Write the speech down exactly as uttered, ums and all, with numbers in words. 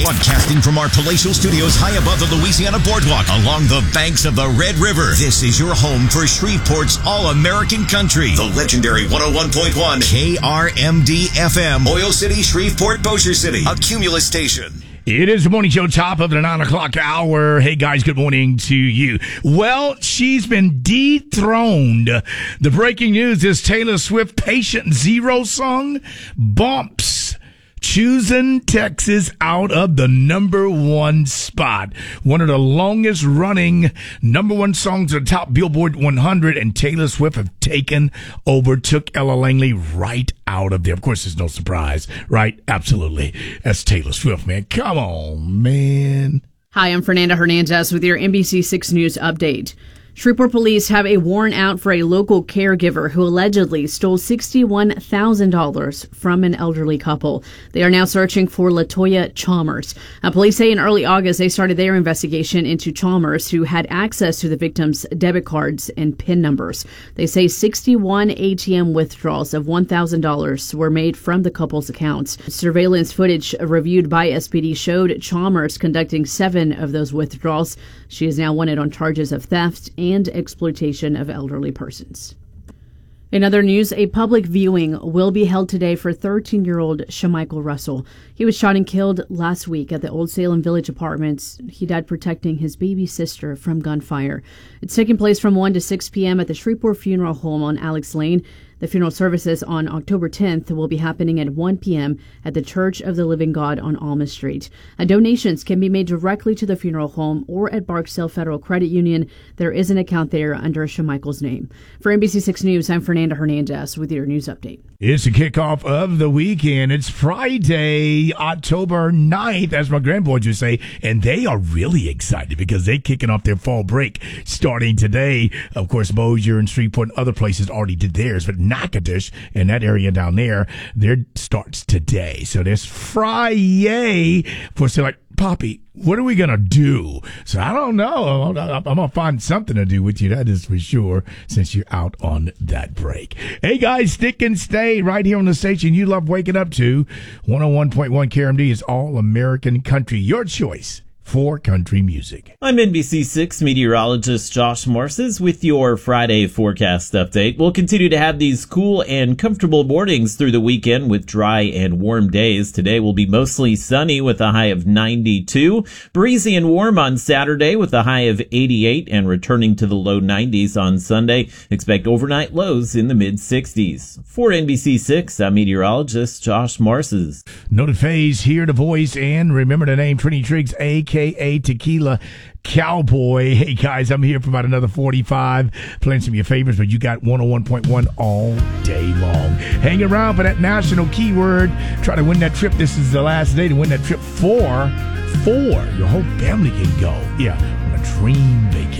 Broadcasting from our palatial studios high above the Louisiana Boardwalk along the banks of the Red River. This is your home for Shreveport's All-American Country. The legendary one oh one point one K R M D F M. Oil City, Shreveport, Bossier City. A Cumulus station. It is the morning show, top of the nine o'clock hour. Hey, guys, good morning to you. Well, she's been dethroned. The breaking news is Taylor Swift Patient Zero song bumps choosing Texas out of the number one spot. One of the longest running number one songs on the top Billboard one hundred, and Taylor Swift have taken over, took Ella Langley right out of there. Of course, there's no surprise, right? Absolutely. That's Taylor Swift, man. Come on, man. Hi, I'm Fernanda Hernandez with your N B C six News update. Shreveport police have a warrant out for a local caregiver who allegedly stole sixty-one thousand dollars from an elderly couple. They are now searching for Latoya Chalmers. Uh, police say in early August they started their investigation into Chalmers, who had access to the victim's debit cards and PIN numbers. They say sixty-one A T M withdrawals of one thousand dollars were made from the couple's accounts. Surveillance footage reviewed by S P D showed Chalmers conducting seven of those withdrawals. She is now wanted on charges of theft and exploitation of elderly persons. In other news, a public viewing will be held today for thirteen-year-old Shamichael Russell. He was shot and killed last week at the Old Salem Village Apartments. He died protecting his baby sister from gunfire. It's taking place from one to six p.m. at the Shreveport Funeral Home on Alex Lane. The funeral services on October tenth will be happening at one p.m. at the Church of the Living God on Alma Street. Uh, donations can be made directly to the funeral home or at Barksdale Federal Credit Union. There is an account there under Shamichael's name. For N B C six News, I'm Fernanda Hernandez with your news update. It's the kickoff of the weekend. It's Friday, October ninth, as my grandboys would say, and they are really excited because they're kicking off their fall break starting today. Of course, Bossier and Shreveport and other places already did theirs, but Natchitoches and that area down there, their starts today. So there's Friday for so like, Poppy, what are we going to do? So I don't know. I'm, I'm going to find something to do with you. That is for sure, since you're out on that break. Hey, guys, stick and stay right here on the station you love waking up to. one oh one point one K R M D is All American Country. Your choice for country music. I'm N B C six meteorologist Josh Morses with your Friday forecast update. We'll continue to have these cool and comfortable mornings through the weekend with dry and warm days. Today will be mostly sunny with a high of ninety-two. Breezy and warm on Saturday with a high of eighty-eight and returning to the low nineties on Sunday. Expect overnight lows in the mid sixties. For N B C six, I'm meteorologist Josh Morses. Noted Phase, hear the voice, and remember the name Trini Triggs, a k a. Tequila Cowboy. Hey, guys, I'm here for about another forty-five, playing some of your favorites, but you got one oh one point one all day long. Hang around for that national keyword. Try to win that trip. This is the last day to win that trip for four. Your whole family can go. Yeah, on a dream vacation.